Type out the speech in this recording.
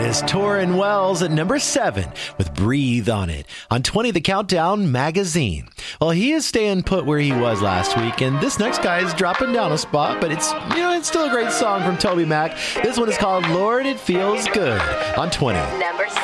is Torrin Wells at number 7 with Breathe on it. On 20, the Countdown Magazine. Well, he is staying put where he was last week, and this next guy is dropping down a spot, but it's still a great song from Toby Mac. This one is called Lord, It Feels Good on 20. Number 6.